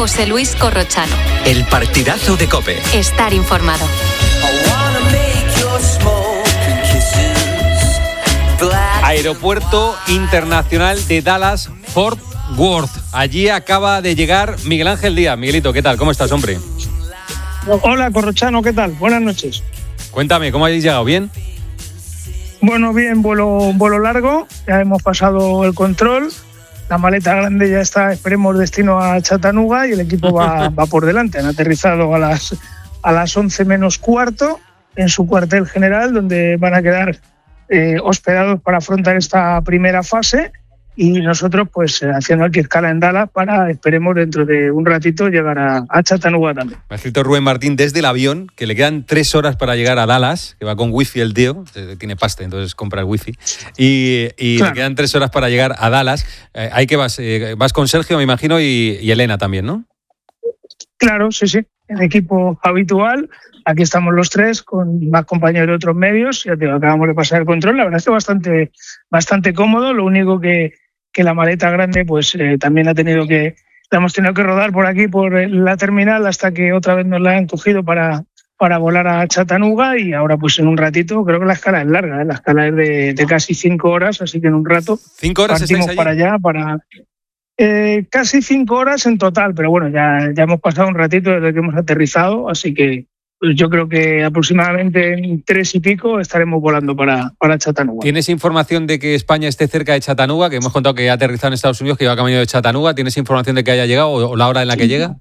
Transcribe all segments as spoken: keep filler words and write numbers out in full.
José Luis Corrochano. El partidazo de COPE. Estar informado. Aeropuerto Internacional de Dallas-Fort Worth. Allí acaba de llegar Miguel Ángel Díaz. Miguelito, ¿qué tal? ¿Cómo estás, hombre? Hola, Corrochano, ¿qué tal? Buenas noches. Cuéntame, ¿cómo habéis llegado? ¿Bien? Bueno, bien, vuelo, vuelo largo. Ya hemos pasado el control. La maleta grande ya está, esperemos, destino a Chattanooga y el equipo va, va por delante. Han aterrizado a las, a las once menos cuarto en su cuartel general, donde van a quedar eh, hospedados para afrontar esta primera fase. Y nosotros, pues, haciendo aquí escala en Dallas para, esperemos, dentro de un ratito llegar a, a Chattanooga también. Me ha escrito Rubén Martín desde el avión que le quedan tres horas para llegar a Dallas, que va con wifi el tío, tiene pasta, entonces compra el wifi, y, y claro, le quedan tres horas para llegar a Dallas. Eh, hay que vas, eh, vas con Sergio, me imagino, y, y Elena también, ¿no? Claro, sí, sí, el equipo habitual. Aquí estamos los tres con más compañeros de otros medios. Ya te digo, acabamos de pasar el control. La verdad es que bastante, bastante cómodo. Lo único que, que la maleta grande, pues eh, también ha tenido que, la hemos tenido que rodar por aquí, por la terminal, hasta que otra vez nos la han cogido para, para volar a Chattanooga. Y ahora, pues en un ratito, creo que la escala es larga, ¿eh? La escala es de, de casi cinco horas, así que en un rato ¿Cinco horas partimos allí? para allá, para... Eh, casi cinco horas en total, pero bueno, ya, ya hemos pasado un ratito desde que hemos aterrizado, así que pues yo creo que aproximadamente en tres y pico estaremos volando para, para Chattanooga. ¿Tienes información de que España esté cerca de Chattanooga? Que hemos contado que ha aterrizado en Estados Unidos, que iba camino de Chattanooga. ¿Tienes información de que haya llegado o la hora en la que llega?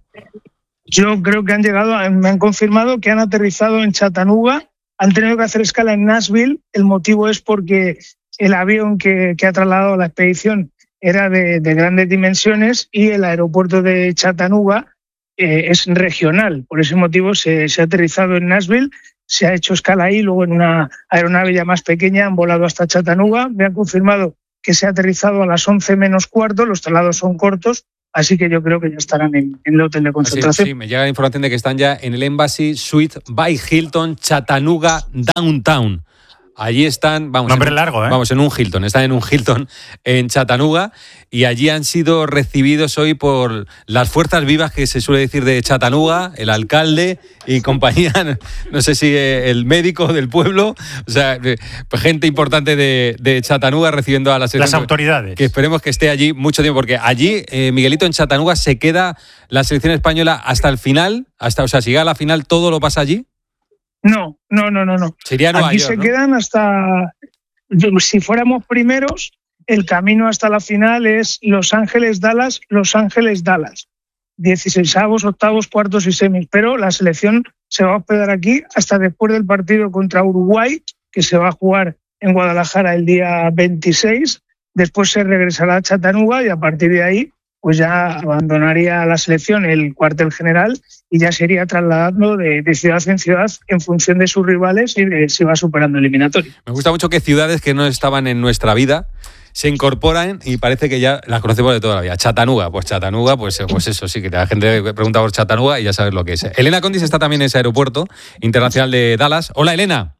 Yo creo que han llegado, me han confirmado que han aterrizado en Chattanooga. Han tenido que hacer escala en Nashville. El motivo es porque el avión que, que ha trasladado la expedición era de, de grandes dimensiones y el aeropuerto de Chattanooga eh, es regional. Por ese motivo se, se ha aterrizado en Nashville, se ha hecho escala ahí, luego en una aeronave ya más pequeña han volado hasta Chattanooga. Me han confirmado que se ha aterrizado a las once menos cuarto, los traslados son cortos, así que yo creo que ya estarán en, en el hotel de concentración. Sí, sí, me llega la información de que están ya en el Embassy Suite by Hilton, Chattanooga Downtown. Allí están, vamos, nombre en, largo, ¿eh? Vamos, en un Hilton, están en un Hilton en Chattanooga y allí han sido recibidos hoy por las fuerzas vivas que se suele decir de Chattanooga, el alcalde y compañía, no sé si el médico del pueblo, o sea, pues gente importante de, de Chattanooga recibiendo a la selección. Las autoridades. Que esperemos que esté allí mucho tiempo, porque allí, eh, Miguelito, en Chattanooga se queda la selección española hasta el final, hasta, o sea, si llega a la final, ¿todo lo pasa allí? No, no, no, no, no. Sería Nueva Aquí York, se ¿no? quedan hasta, si fuéramos primeros, el camino hasta la final es Los Ángeles-Dallas, Los Ángeles-Dallas. dieciseisavos, octavos, cuartos y semis. Pero la selección se va a hospedar aquí hasta después del partido contra Uruguay, que se va a jugar en Guadalajara el día veintiséis. Después se regresará a Chattanooga y a partir de ahí pues ya abandonaría la selección el cuartel general y ya se iría trasladando de, de ciudad en ciudad en función de sus rivales y de si va superando eliminatorio. Me gusta mucho que ciudades que no estaban en nuestra vida se incorporan y parece que ya las conocemos de toda la vida. Chattanooga, pues Chattanooga, pues, pues eso sí, que la gente pregunta por Chattanooga y ya sabes lo que es. Elena Condis está también en ese aeropuerto internacional de Dallas. Hola, Elena.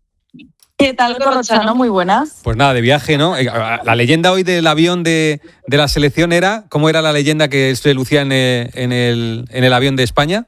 ¿Qué tal, Corrochano? Muy buenas. Pues nada, de viaje, ¿no? La leyenda hoy del avión de, de la selección era, ¿cómo era la leyenda que se lucía en el, en el, en el avión de España?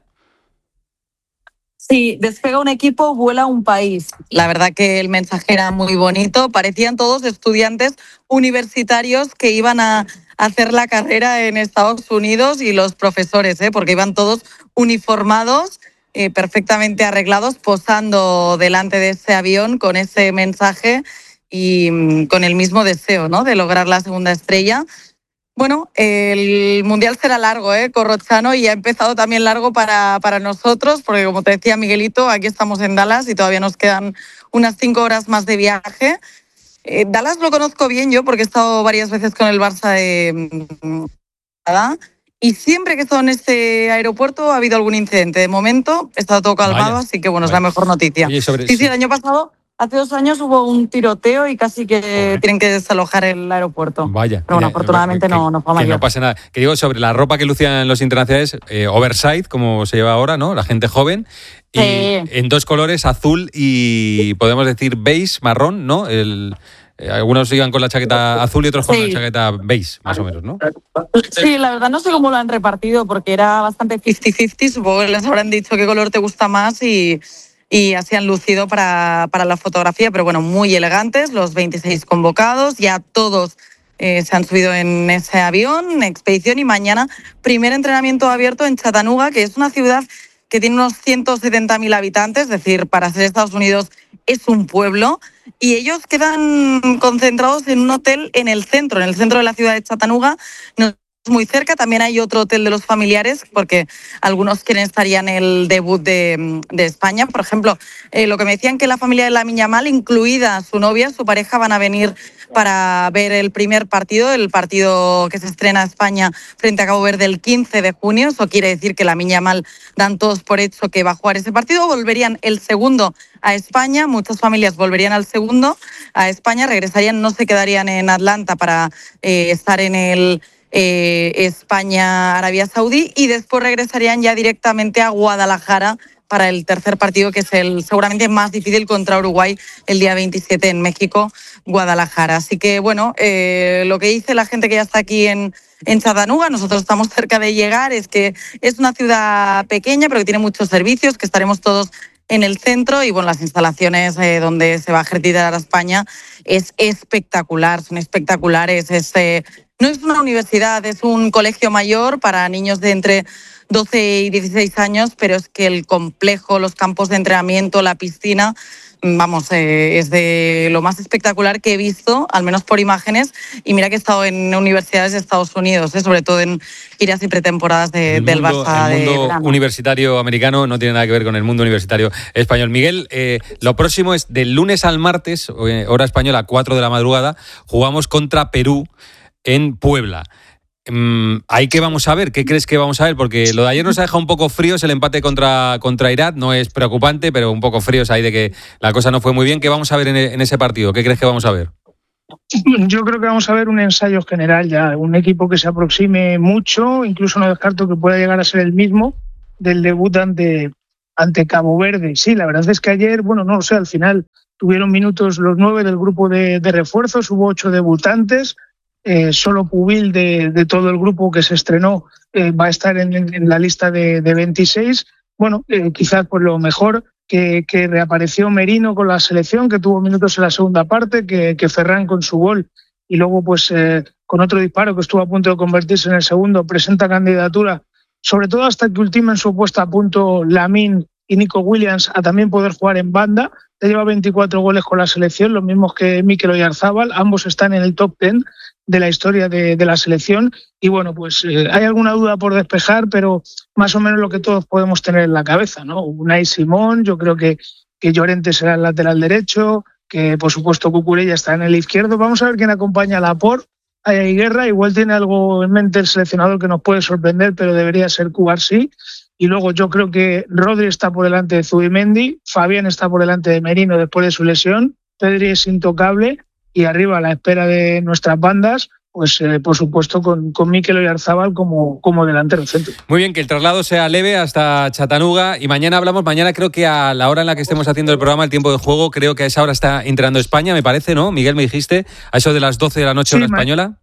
Sí, despega un equipo, vuela un país. La verdad que el mensaje era muy bonito. Parecían todos estudiantes universitarios que iban a hacer la carrera en Estados Unidos y los profesores, ¿eh? Porque iban todos uniformados, Eh, perfectamente arreglados, posando delante de ese avión con ese mensaje y mm, con el mismo deseo, ¿no?, de lograr la segunda estrella. Bueno, el Mundial será largo, ¿eh, Corrochano? Y ha empezado también largo para, para nosotros, porque como te decía Miguelito, aquí estamos en Dallas y todavía nos quedan unas cinco horas más de viaje. Eh, Dallas lo conozco bien yo porque he estado varias veces con el Barça de Canadá. Y siempre que he estado en este aeropuerto ha habido algún incidente. De momento he estado todo calmado, Vaya. así que bueno, Vaya. es la mejor noticia. Oye, sobre sí, eso. sí, el año pasado, hace dos años hubo un tiroteo y casi que Joder. tienen que desalojar el aeropuerto. Vaya. Pero bueno, Mira, afortunadamente que, no, no fue que mayor. no pasa nada. Que digo, sobre la ropa que lucían los internacionales, eh, oversize, como se lleva ahora, ¿no? La gente joven. Y Sí. en dos colores, azul y podemos decir beige, marrón, ¿no? El, Eh, algunos iban con la chaqueta azul y otros con Sí. la chaqueta beige, más o menos, ¿no? Sí, la verdad no sé cómo lo han repartido porque era bastante cincuenta cincuenta, supongo que les habrán dicho qué color te gusta más y, y así han lucido para, para la fotografía, pero bueno, muy elegantes, los veintiséis convocados, ya todos eh, se han subido en ese avión, expedición, y mañana primer entrenamiento abierto en Chattanooga, que es una ciudad que tiene unos ciento setenta mil habitantes, es decir, para ser Estados Unidos es un pueblo, y ellos quedan concentrados en un hotel en el centro, en el centro de la ciudad de Chattanooga, no muy cerca. También hay otro hotel de los familiares, porque algunos quieren estar ya en el debut de, de España. Por ejemplo, eh, lo que me decían, que la familia de Lamine Yamal, incluida su novia, su pareja, van a venir para ver el primer partido, el partido que se estrena a España frente a Cabo Verde el quince de junio. Eso quiere decir que Lamine Yamal dan todos por hecho que va a jugar ese partido. Volverían el segundo a España, muchas familias volverían al segundo a España, regresarían, no se quedarían en Atlanta para eh, estar en el eh, España-Arabia Saudí, y después regresarían ya directamente a Guadalajara para el tercer partido, que es el seguramente más difícil, contra Uruguay el día veintisiete en México, Guadalajara. Así que bueno, eh, lo que dice la gente que ya está aquí en, en Chattanooga, nosotros estamos cerca de llegar, es que es una ciudad pequeña pero que tiene muchos servicios, que estaremos todos en el centro, y bueno, las instalaciones eh, donde se va a ejercitar a España es espectacular, son espectaculares. Es, eh, no es una universidad, es un colegio mayor para niños de entre doce y dieciséis años, pero es que el complejo, los campos de entrenamiento, la piscina, vamos, eh, es de lo más espectacular que he visto, al menos por imágenes, y mira que he estado en universidades de Estados Unidos, eh, sobre todo en giras y pretemporadas de, el del mundo, Barça. El mundo de verano. universitario americano no tiene nada que ver con el mundo universitario español. Miguel, eh, lo próximo es del lunes al martes, hora española, cuatro de la madrugada, jugamos contra Perú en Puebla. ¿Ahí qué vamos a ver? ¿Qué crees que vamos a ver? Porque lo de ayer nos ha dejado un poco fríos, el empate contra, contra Irak, no es preocupante, pero un poco fríos ahí de que la cosa no fue muy bien. ¿Qué vamos a ver en, en ese partido? ¿Qué crees que vamos a ver? Yo creo que vamos a ver un ensayo general ya, un equipo que se aproxime mucho, incluso no descarto que pueda llegar a ser el mismo del debut ante, ante Cabo Verde. Sí, la verdad es que ayer, bueno, no lo sé, al final tuvieron minutos los nueve del grupo de, de refuerzos, hubo ocho debutantes. Eh, solo Pubil de, de todo el grupo que se estrenó eh, va a estar en, en la lista de, de veintiséis. Bueno, eh, quizás por lo mejor que, que reapareció Merino con la selección, que tuvo minutos en la segunda parte, que, que Ferran con su gol y luego pues eh, con otro disparo que estuvo a punto de convertirse en el segundo, presenta candidatura, sobre todo hasta que ultimen su puesta a punto Lamine y Nico Williams, a también poder jugar en banda. Ya lleva veinticuatro goles con la selección, los mismos que Mikel Oyarzabal, ambos están en el top diez de la historia de, de la selección, y bueno, pues eh, hay alguna duda por despejar, pero más o menos lo que todos podemos tener en la cabeza, ¿no? Unai Simón, yo creo que, que Llorente será el lateral derecho, que por supuesto Cucurella está en el izquierdo. Vamos a ver quién acompaña a Laporte. Ahí hay guerra, igual tiene algo en mente el seleccionador que nos puede sorprender, pero debería ser Cubarsí. Y luego yo creo que Rodri está por delante de Zubimendi, Fabián está por delante de Merino después de su lesión, Pedri es intocable, y arriba, a la espera de nuestras bandas, pues eh, por supuesto con, con Mikel Oyarzabal como, como delantero centro. Muy bien, que el traslado sea leve hasta Chattanooga, y mañana hablamos, mañana creo que a la hora en la que estemos haciendo el programa, el tiempo de juego, creo que a esa hora está entrando España, me parece, ¿no? Miguel, me dijiste, a eso de las doce de la noche, sí, hora ma- española.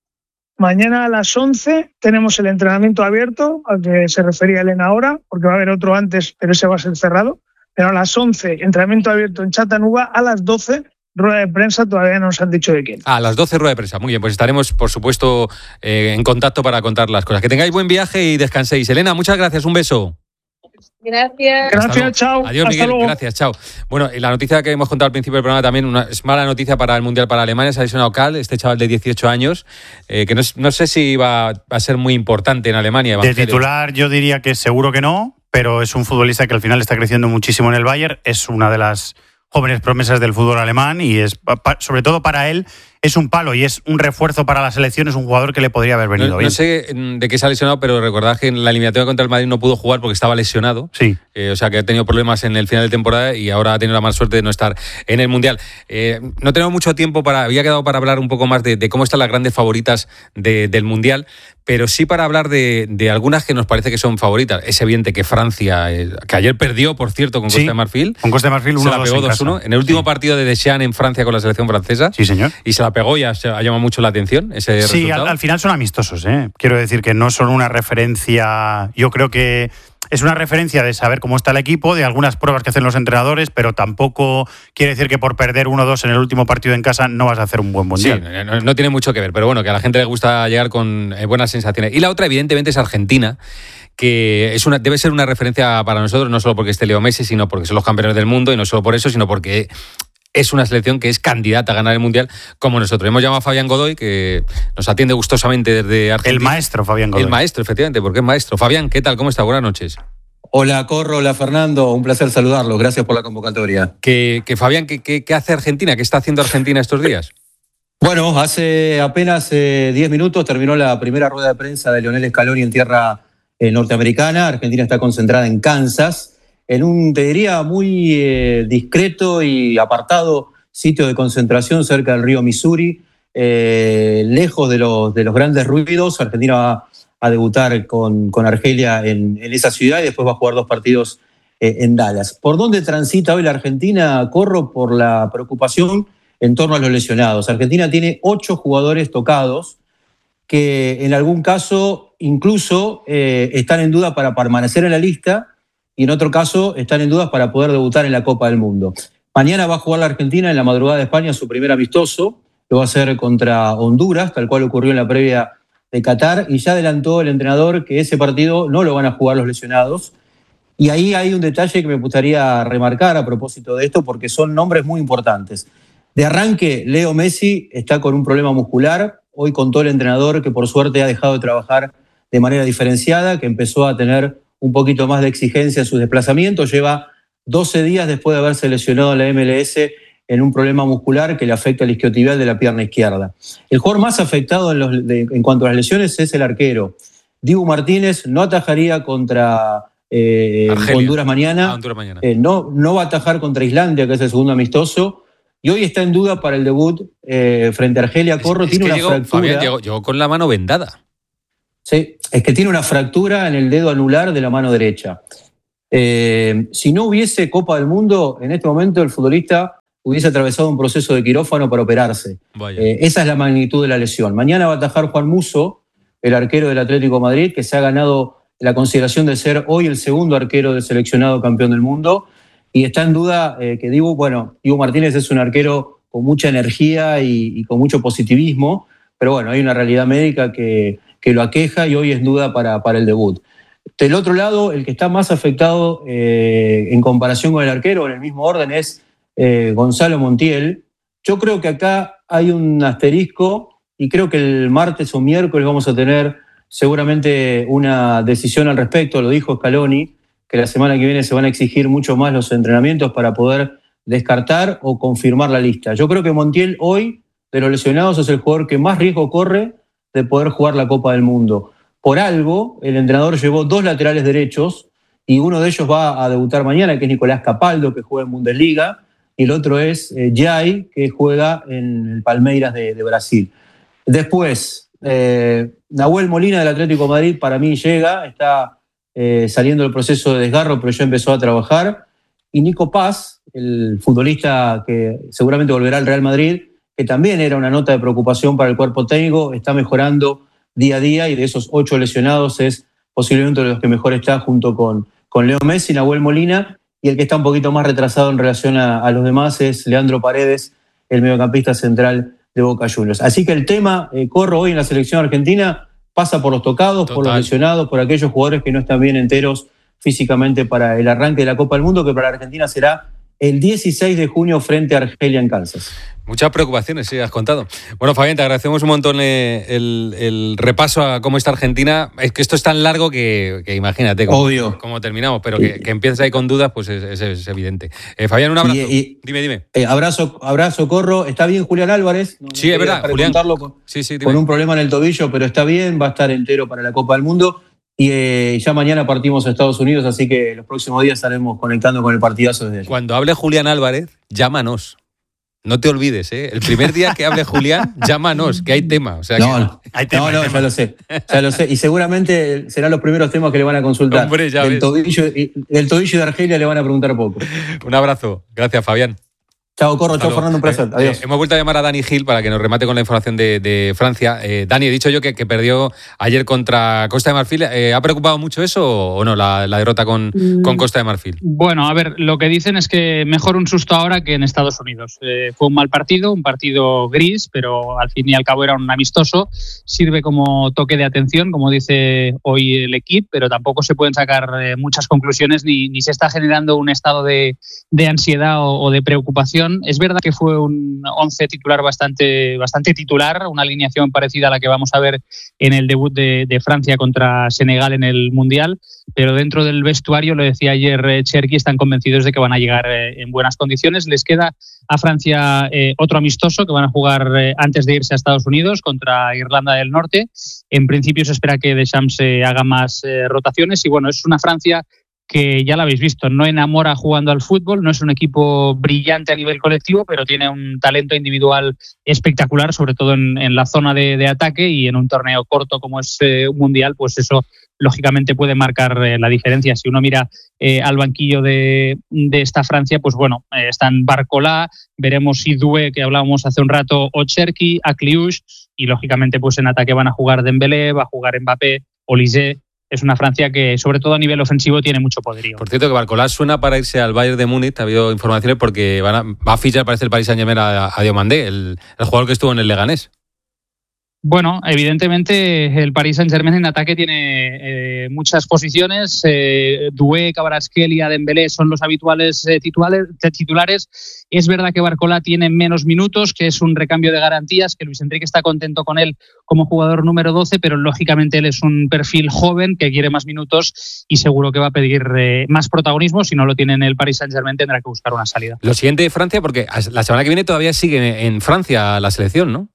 Mañana a las once tenemos el entrenamiento abierto, al que se refería Elena ahora, porque va a haber otro antes, pero ese va a ser cerrado. Pero a las once, entrenamiento abierto en Chattanooga, a las doce, rueda de prensa, todavía no nos han dicho de quién. A las doce, rueda de prensa. Muy bien, pues estaremos, por supuesto, eh, en contacto para contar las cosas. Que tengáis buen viaje y descanséis. Elena, muchas gracias, un beso. Gracias. Gracias, chao. Adiós, Hasta Miguel. luego. Gracias, chao. Bueno, la noticia que hemos contado al principio del programa también una, es mala noticia para el Mundial para Alemania. Se ha lesionado Karl, este chaval de dieciocho años, eh, que no, no sé si va a ser muy importante en Alemania. De titular yo diría que seguro que no, pero es un futbolista que al final está creciendo muchísimo en el Bayern. Es una de las jóvenes promesas del fútbol alemán y es sobre todo para él es un palo y es un refuerzo para la selección, es un jugador que le podría haber venido no, bien. No sé de qué se ha lesionado, pero recordad que en la eliminatoria contra el Madrid no pudo jugar porque estaba lesionado. Sí. Eh, o sea, que ha tenido problemas en el final de temporada y ahora ha tenido la mala suerte de no estar en el Mundial. Eh, no tenemos mucho tiempo para... Había quedado para hablar un poco más de, de cómo están las grandes favoritas de, del Mundial, pero sí para hablar de, de algunas que nos parece que son favoritas. Es evidente que Francia, eh, que ayer perdió, por cierto, con Costa sí, de Marfil. Con Costa de Marfil uno se la pegó dos uno. En el último sí. partido de Deschamps en Francia con la selección francesa. Sí, señor. Y se la pegó y ha, ha llamado mucho la atención ese sí, resultado. Al, al final son amistosos, ¿eh? Quiero decir que no son una referencia... Yo creo que es una referencia de saber cómo está el equipo, de algunas pruebas que hacen los entrenadores, pero tampoco quiere decir que por perder uno o dos en el último partido en casa no vas a hacer un buen mundial. Sí, no, no tiene mucho que ver, pero bueno, que a la gente le gusta llegar con buenas sensaciones. Y la otra, evidentemente, es Argentina, que es una, debe ser una referencia para nosotros, no solo porque esté Leo Messi, sino porque son los campeones del mundo, y no solo por eso, sino porque es una selección que es candidata a ganar el Mundial como nosotros. Hemos llamado a Fabián Godoy, que nos atiende gustosamente desde Argentina. El maestro Fabián Godoy. El maestro, efectivamente, porque es maestro. Fabián, ¿qué tal? ¿Cómo está? Buenas noches. Hola, Corro, hola, Fernando. Un placer saludarlos. Gracias por la convocatoria. Que, que Fabián, ¿qué, qué, ¿qué hace Argentina? ¿Qué está haciendo Argentina estos días? Bueno, hace apenas diez eh, minutos terminó la primera rueda de prensa de Lionel Scaloni en tierra eh, norteamericana. Argentina está concentrada en Kansas, en un, te diría, muy eh, discreto y apartado sitio de concentración cerca del río Missouri, eh, lejos de los, de los grandes ruidos. Argentina va a debutar con, con Argelia en, en esa ciudad y después va a jugar dos partidos eh, en Dallas. ¿Por dónde transita hoy la Argentina? Corro por la preocupación en torno a los lesionados. Argentina tiene ocho jugadores tocados que en algún caso incluso eh, están en duda para permanecer en la lista y en otro caso están en dudas para poder debutar en la Copa del Mundo. Mañana va a jugar la Argentina en la madrugada de España su primer amistoso, lo va a hacer contra Honduras, tal cual ocurrió en la previa de Qatar, y ya adelantó el entrenador que ese partido no lo van a jugar los lesionados. Y ahí hay un detalle que me gustaría remarcar a propósito de esto, porque son nombres muy importantes. De arranque, Leo Messi está con un problema muscular. Hoy contó el entrenador que por suerte ha dejado de trabajar de manera diferenciada, que empezó a tener un poquito más de exigencia en sus desplazamientos. Lleva doce días después de haberse lesionado en la M L S en un problema muscular que le afecta al isquiotibial de la pierna izquierda. El jugador más afectado en, los, de, en cuanto a las lesiones es el arquero. Dibu Martínez no atajaría contra eh, Honduras mañana, ah, Honduras mañana. Eh, no, no va a atajar contra Islandia, que es el segundo amistoso, y hoy está en duda para el debut eh, frente a Argelia. Corro es, es tiene una llegó, fractura. Fabián, llegó, llegó con la mano vendada. Sí, es que tiene una fractura en el dedo anular de la mano derecha. Eh, si no hubiese Copa del Mundo, en este momento el futbolista hubiese atravesado un proceso de quirófano para operarse. Eh, esa es la magnitud de la lesión. Mañana va a atajar Juan Musso, el arquero del Atlético de Madrid, que se ha ganado la consideración de ser hoy el segundo arquero del seleccionado campeón del mundo. Y está en duda eh, que Dibu, bueno, Dibu Martínez es un arquero con mucha energía y, y con mucho positivismo, pero bueno, hay una realidad médica que, que lo aqueja y hoy es duda para, para el debut. Del otro lado, el que está más afectado eh, en comparación con el arquero, en el mismo orden, es eh, Gonzalo Montiel. Yo creo que acá hay un asterisco y creo que el martes o miércoles vamos a tener seguramente una decisión al respecto. Lo dijo Scaloni, que la semana que viene se van a exigir mucho más los entrenamientos para poder descartar o confirmar la lista. Yo creo que Montiel hoy, de los lesionados, es el jugador que más riesgo corre de poder jugar la Copa del Mundo. Por algo, el entrenador llevó dos laterales derechos y uno de ellos va a debutar mañana, que es Nicolás Capaldo, que juega en Bundesliga, y el otro es eh, Jai, que juega en el Palmeiras de, de Brasil. Después, eh, Nahuel Molina del Atlético de Madrid para mí llega, está eh, saliendo del proceso de desgarro, pero ya empezó a trabajar. Y Nico Paz, el futbolista que seguramente volverá al Real Madrid, que también era una nota de preocupación para el cuerpo técnico, está mejorando día a día y de esos ocho lesionados es posiblemente de los que mejor está junto con, con Leo Messi, Nahuel Molina, y el que está un poquito más retrasado en relación a, a los demás es Leandro Paredes, el mediocampista central de Boca Juniors. Así que el tema, eh, Corro, hoy en la selección argentina pasa por los tocados, Total. por los lesionados, por aquellos jugadores que no están bien enteros físicamente para el arranque de la Copa del Mundo, que para la Argentina será el dieciséis de junio frente a Argelia en Kansas. Muchas preocupaciones, sí, has contado. Bueno, Fabián, te agradecemos un montón el, el repaso a cómo está Argentina. Es que esto es tan largo que, que imagínate cómo, Obvio. cómo terminamos, pero que, que empieces ahí con dudas, pues es, es, es evidente. Eh, Fabián, un abrazo. Y, y, dime, dime. Eh, abrazo, abrazo, Corro. Está bien Julián Álvarez. No, sí, no es verdad, Julián. Con, sí, sí, con un problema en el tobillo, pero está bien, va a estar entero para la Copa del Mundo. Y eh, ya mañana partimos a Estados Unidos, así que los próximos días estaremos conectando con el partidazo desde allí. Cuando hable Julián Álvarez, llámanos. No te olvides, ¿eh? El primer día que hable Julián, llámanos, que hay tema. O sea, no, que... no, hay tema, no, no hay tema. ya lo sé, ya lo sé. Y seguramente serán los primeros temas que le van a consultar. Hombre, ya del, ves. tobillo, del tobillo de Argelia le van a preguntar poco. Un abrazo. Gracias, Fabián. Chao, Corro. Chao, Fernando. Un placer. Adiós. Eh, hemos vuelto a llamar a Dani Gil para que nos remate con la información de, de Francia. Eh, Dani, he dicho yo que, que perdió ayer contra Costa de Marfil. Eh, ¿Ha preocupado mucho eso o no, la, la derrota con, mm. con Costa de Marfil? Bueno, a ver, lo que dicen es que mejor un susto ahora que en Estados Unidos. Eh, fue un mal partido, un partido gris, pero al fin y al cabo era un amistoso. Sirve como toque de atención, como dice hoy el equipo, pero tampoco se pueden sacar eh, muchas conclusiones ni, ni se está generando un estado de, de ansiedad o, o de preocupación. Es verdad que fue un once titular bastante, bastante titular, una alineación parecida a la que vamos a ver en el debut de, de Francia contra Senegal en el Mundial, pero dentro del vestuario, lo decía ayer eh, Cherki, están convencidos de que van a llegar eh, en buenas condiciones. Les queda a Francia eh, otro amistoso que van a jugar eh, antes de irse a Estados Unidos contra Irlanda del Norte. En principio se espera que Deschamps eh, haga más eh, rotaciones y bueno, es una Francia que ya lo habéis visto, no enamora jugando al fútbol, no es un equipo brillante a nivel colectivo, pero tiene un talento individual espectacular, sobre todo en, en la zona de, de ataque, y en un torneo corto como es eh, un mundial, pues eso lógicamente puede marcar eh, la diferencia. Si uno mira eh, al banquillo de, de esta Francia, pues bueno, eh, están Barcola, veremos si Doué, que hablábamos hace un rato, o Cherki, Akliouche, y lógicamente pues en ataque van a jugar Dembélé, va a jugar Mbappé, Olise. Es una Francia que, sobre todo a nivel ofensivo, tiene mucho poderío. Por cierto, que Barcola suena para irse al Bayern de Múnich. Ha habido informaciones porque van a, va a fichar, parece, el Paris Saint-Germain a, a Diomandé, el, el jugador que estuvo en el Leganés. Bueno, evidentemente el Paris Saint-Germain en ataque tiene eh, muchas posiciones. Eh, Doué, Kvaratskhelia, Dembélé son los habituales eh, titulares, titulares. Es verdad que Barcola tiene menos minutos, que es un recambio de garantías, que Luis Enrique está contento con él como jugador número doce, pero lógicamente él es un perfil joven que quiere más minutos y seguro que va a pedir eh, más protagonismo. Si no lo tiene en el Paris Saint-Germain tendrá que buscar una salida. Lo siguiente de Francia, porque la semana que viene todavía sigue en Francia la selección, ¿no?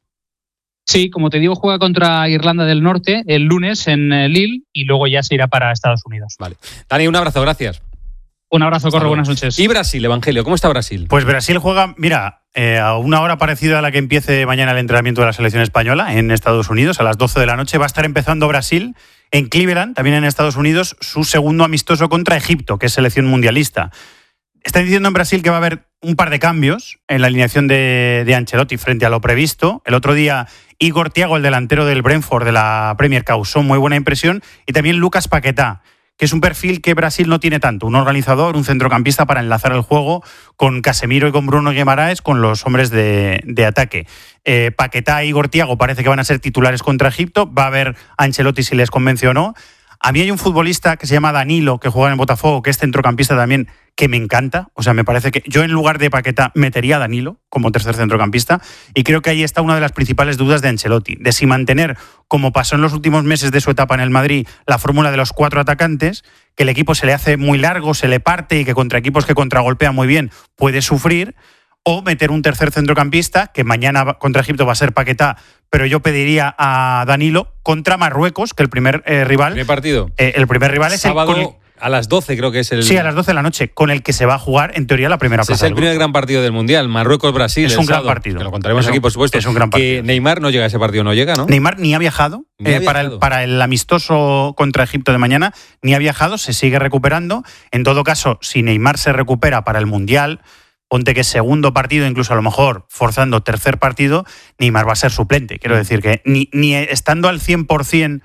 Sí, como te digo, juega contra Irlanda del Norte el lunes en Lille y luego ya se irá para Estados Unidos. Vale. Dani, un abrazo, gracias. Un abrazo, Corro, buenas noches. Y Brasil, Evangelio, ¿cómo está Brasil? Pues Brasil juega, mira, eh, a una hora parecida a la que empiece mañana el entrenamiento de la selección española en Estados Unidos, a las doce de la noche. Va a estar empezando Brasil en Cleveland, también en Estados Unidos, su segundo amistoso contra Egipto, que es selección mundialista. Están diciendo en Brasil que va a haber un par de cambios en la alineación de, de Ancelotti frente a lo previsto. El otro día Igor Thiago, el delantero del Brentford de la Premier, causó muy buena impresión, y también Lucas Paquetá, que es un perfil que Brasil no tiene tanto, un organizador, un centrocampista para enlazar el juego con Casemiro y con Bruno Guimaraes, con los hombres de, de ataque. Eh, Paquetá e Igor Thiago parece que van a ser titulares contra Egipto, va a ver Ancelotti si les convence o no. A mí hay un futbolista que se llama Danilo, que juega en Botafogo, que es centrocampista también, que me encanta. O sea, me parece que yo en lugar de Paquetá metería a Danilo como tercer centrocampista, y creo que ahí está una de las principales dudas de Ancelotti, de si mantener, como pasó en los últimos meses de su etapa en el Madrid, la fórmula de los cuatro atacantes, que el equipo se le hace muy largo, se le parte y que contra equipos que contragolpean muy bien puede sufrir, o meter un tercer centrocampista, que mañana contra Egipto va a ser Paquetá, pero yo pediría a Danilo contra Marruecos, que el primer eh, rival... ¿Primer partido? Eh, el primer rival es sábado el... a las doce, creo que es el... Sí, a las doce de la noche, con el que se va a jugar, en teoría, la primera plaza. Es el primer gran partido del Mundial, Marruecos-Brasil. Es un gran sábado, partido. Que lo contaremos es aquí, un, por supuesto. Es un gran partido. Que Neymar no llega a ese partido, no llega, ¿no? Neymar ni ha viajado, ni ha eh, viajado. Para, el, para el amistoso contra Egipto de mañana, ni ha viajado, se sigue recuperando. En todo caso, si Neymar se recupera para el Mundial, ponte que segundo partido, incluso a lo mejor forzando tercer partido, Neymar va a ser suplente. Quiero decir que ni, ni estando al cien por ciento,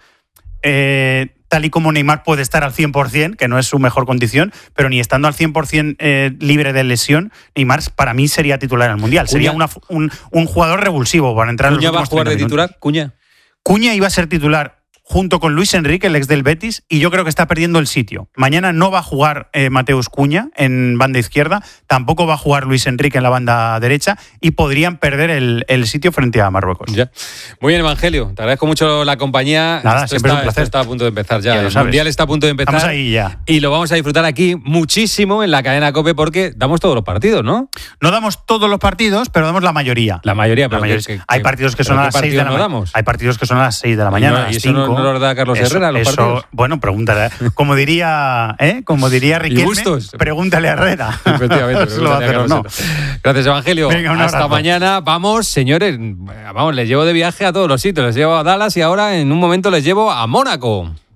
eh, tal y como Neymar puede estar al cien por ciento, que no es su mejor condición, pero ni estando al cien por ciento eh, libre de lesión, Neymar para mí sería titular en el Mundial. Cuña. Sería una, un, un jugador revulsivo para entrar en los ¿Cuña va a últimos jugar de treinta titular? minutos. ¿Cuña? Cuña iba a ser titular junto con Luis Enrique, el ex del Betis, y yo creo que está perdiendo el sitio. Mañana no va a jugar eh, Mateus Cunha en banda izquierda, tampoco va a jugar Luis Enrique en la banda derecha y podrían perder el, el sitio frente a Marruecos. Ya. Muy bien, Evangelio, te agradezco mucho la compañía. Nada, esto siempre está, es un placer. Esto está a punto de empezar ya, ya el sabes. Mundial está a punto de empezar. Estamos ahí ya. Y lo vamos a disfrutar aquí muchísimo en la cadena COPE porque damos todos los partidos, ¿no? No damos todos los partidos, pero damos la mayoría. La mayoría, pero la mayoría. Que, que, hay partidos que son a las seis de la mañana. Hay partidos que son a las seis de la mañana. No, ¿y eso no, no lo da Carlos eso, Herrera, los eso, partidos? Bueno, pregúntale. Como diría, ¿eh? Como diría Riquelme, pregúntale a Herrera. Efectivamente. Si lo va a hacer o no. Gracias, Evangelio. Venga, un Hasta abrazo. mañana. Vamos, señores, vamos, les llevo de viaje a todos los sitios. Les llevo a Dallas y ahora en un momento les llevo a Mónaco.